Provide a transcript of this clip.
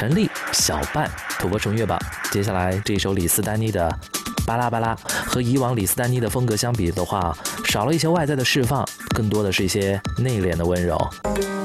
陈粒、小半土拨纯乐吧。接下来这首李斯丹妮的巴拉巴拉，和以往李斯丹妮的风格相比的话，少了一些外在的释放，更多的是一些内敛的温柔。